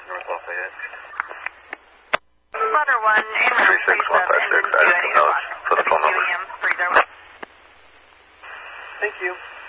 North Lafayette. Letter 1, Amen. 36156, I have some notes for the phone number. UEM 30. Thank you.